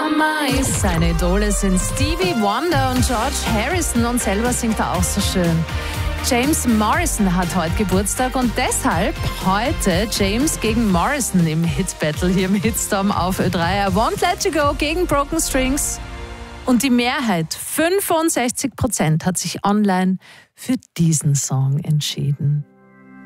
Seine Idole sind Stevie Wonder und George Harrison und selber singt er auch so schön. James Morrison hat heute Geburtstag und deshalb heute James gegen Morrison im Hit-Battle hier im Hitstorm auf Ö3. I Won't Let You Go gegen Broken Strings. Und die Mehrheit, 65%, hat sich online für diesen Song entschieden.